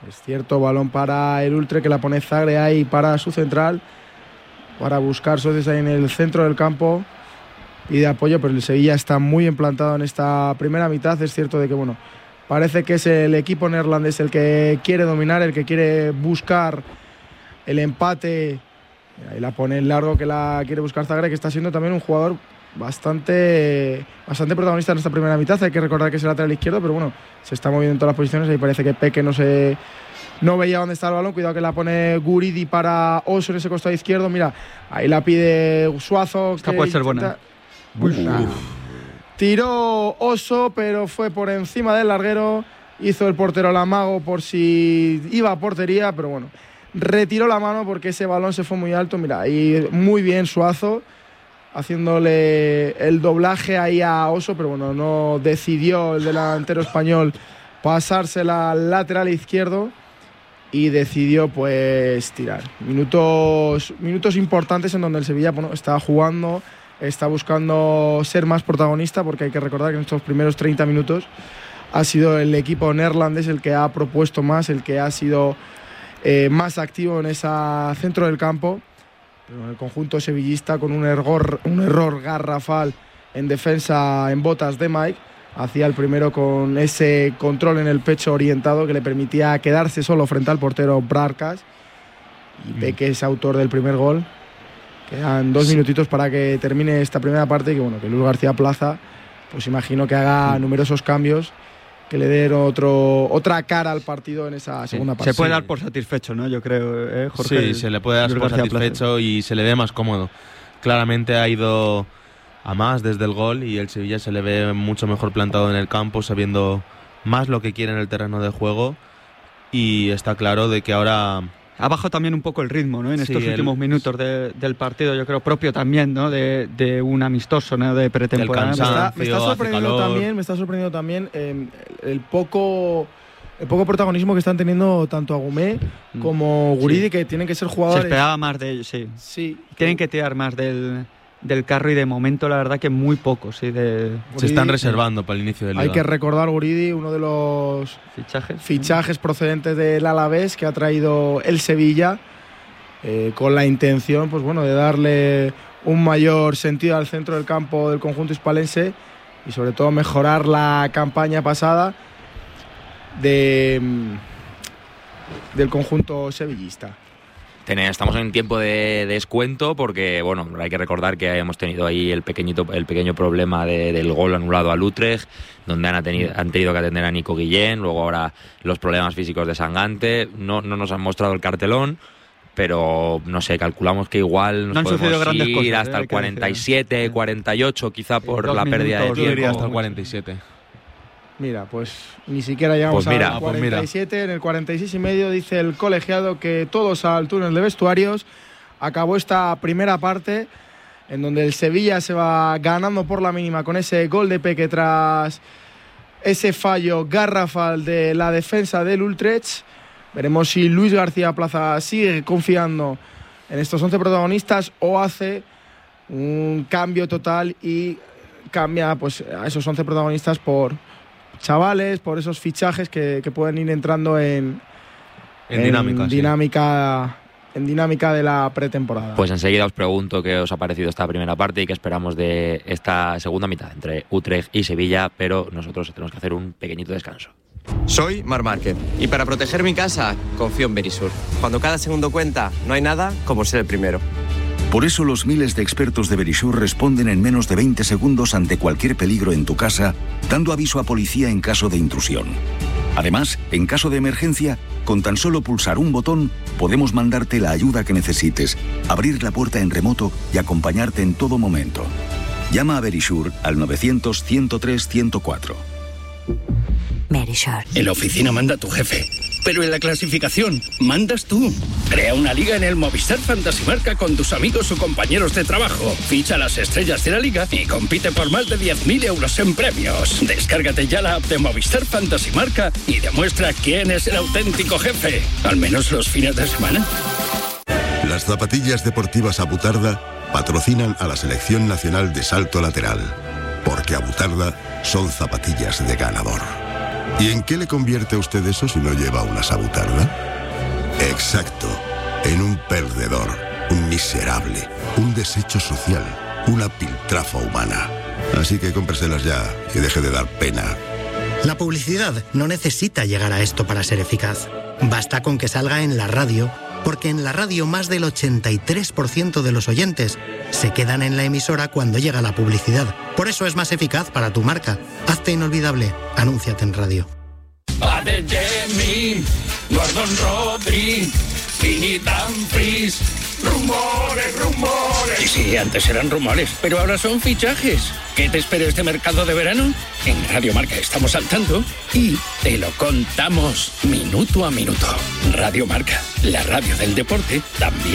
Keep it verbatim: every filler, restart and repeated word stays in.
Es cierto, balón para el Utrecht, que la pone Zagreb ahí para su central, para buscar socios ahí en el centro del campo. Pide apoyo, pero el Sevilla está muy implantado en esta primera mitad. Es cierto de que, bueno, parece que es el equipo neerlandés el que quiere dominar, el que quiere buscar el empate. Ahí la pone en largo, que la quiere buscar Zagreb, que está siendo también un jugador bastante, bastante protagonista en esta primera mitad. Hay que recordar que es el lateral izquierdo, pero bueno, se está moviendo en todas las posiciones. Ahí parece que Peque no se no veía dónde está el balón. Cuidado que la pone Guridi para Oso en ese costado izquierdo. Mira, ahí la pide Suazo. Esta puede ser buena. Uf. Tiró Oso, pero fue por encima del larguero. Hizo el portero el amago por si iba a portería, pero bueno, retiró la mano porque ese balón se fue muy alto. Mira, ahí muy bien Suazo, haciéndole el doblaje ahí a Oso, pero bueno, no decidió el delantero español pasársela al lateral izquierdo y decidió pues tirar. Minutos, minutos importantes en donde el Sevilla, bueno, está jugando, está buscando ser más protagonista, porque hay que recordar que en estos primeros treinta minutos ha sido el equipo neerlandés el que ha propuesto más, el que ha sido eh, más activo en ese centro del campo. Pero en el conjunto sevillista, con un error, un error garrafal en defensa en botas de Mike, hacía el primero con ese control en el pecho orientado que le permitía quedarse solo frente al portero Brarkas. Y Peque es autor del primer gol. Quedan dos sí. minutitos para que termine esta primera parte y que, bueno, que Luis García Plaza, pues imagino que haga sí. numerosos cambios que le den otro, otra cara al partido en esa segunda sí. parte. Se puede dar por satisfecho, ¿no? Yo creo, ¿eh, Jorge? Sí, se le puede dar por satisfecho Plaza. Y se le ve más cómodo. Claramente ha ido a más desde el gol y el Sevilla se le ve mucho mejor plantado en el campo, sabiendo más lo que quiere en el terreno de juego, y está claro de que ahora ha bajado también un poco el ritmo, ¿no? En sí, estos el, últimos minutos de, del partido, yo creo, propio también, ¿no? De, de un amistoso, ¿no? De pretemporada. Me está, me está sorprendiendo también, me está sorprendiendo también eh, el poco el poco protagonismo que están teniendo tanto Agumé como Guridi, sí. que tienen que ser jugadores. Se esperaba más de ellos, sí. Sí. Tienen que tirar más del del carro, y de momento la verdad que muy poco, sí. De Guridi, se están reservando sí. para el inicio del liga. Hay que recordar Guridi, uno de los fichajes, fichajes procedentes del Alavés que ha traído el Sevilla, eh, con la intención, pues bueno, de darle un mayor sentido al centro del campo del conjunto hispalense y sobre todo mejorar la campaña pasada de del conjunto sevillista. Estamos en tiempo de descuento porque, bueno, hay que recordar que hemos tenido ahí el pequeñito el pequeño problema de, del gol anulado al Utrecht, donde han tenido, han tenido que atender a Nico Guillén, luego ahora los problemas físicos de Sangante. No, no nos han mostrado el cartelón, pero no sé, calculamos que igual nos no podemos ir cosas, hasta eh, el cuarenta y siete, cuarenta y ocho, quizá por la pérdida de tiempo. Yo diría hasta el cuarenta y siete. Mira, pues ni siquiera llegamos pues mira, al cuarenta y siete, en el cuarenta y seis y medio dice el colegiado que todos al túnel de vestuarios. Acabó esta primera parte en donde el Sevilla se va ganando por la mínima con ese gol de Peque tras ese fallo garrafal de la defensa del Utrecht. Veremos si Luis García Plaza sigue confiando en estos once protagonistas o hace un cambio total y cambia pues a esos once protagonistas por chavales, por esos fichajes que, que pueden ir entrando en, en, en dinámica, dinámica sí. en dinámica de la pretemporada. Pues enseguida os pregunto qué os ha parecido esta primera parte y qué esperamos de esta segunda mitad entre Utrecht y Sevilla, pero nosotros tenemos que hacer un pequeñito descanso. Soy Marc Márquez y para proteger mi casa confío en Verisur. Cuando cada segundo cuenta, no hay nada como ser el primero. Por eso los miles de expertos de Verisur responden en menos de veinte segundos ante cualquier peligro en tu casa, dando aviso a policía en caso de intrusión. Además, en caso de emergencia, con tan solo pulsar un botón, podemos mandarte la ayuda que necesites, abrir la puerta en remoto y acompañarte en todo momento. Llama a Verisur al novecientos, ciento tres, ciento cuatro. Verisur. En la oficina manda tu jefe, pero en la clasificación mandas tú. Crea una liga en el Movistar Fantasy Marca con tus amigos o compañeros de trabajo. Ficha las estrellas de la liga y compite por más de diez mil euros en premios. Descárgate ya la app de Movistar Fantasy Marca y demuestra quién es el auténtico jefe, al menos los fines de semana. Las zapatillas deportivas Abutarda patrocinan a la Selección Nacional de Salto Lateral, porque Abutarda son zapatillas de ganador. ¿Y en qué le convierte a usted eso si no lleva una sabutarda? Exacto, en un perdedor, un miserable, un desecho social, una piltrafa humana. Así que cómpreselas ya y deje de dar pena. La publicidad no necesita llegar a esto para ser eficaz. Basta con que salga en la radio, porque en la radio más del ochenta y tres por ciento de los oyentes se quedan en la emisora cuando llega la publicidad. Por eso es más eficaz para tu marca. Hazte inolvidable. Anúnciate en radio. Adeyemi, Gordon Rodri, Vini Dumfries, rumores, rumores. Y sí, antes eran rumores, pero ahora son fichajes. ¿Qué te espera este mercado de verano? En Radio Marca estamos al tanto y te lo contamos minuto a minuto. Radio Marca, la radio del deporte, también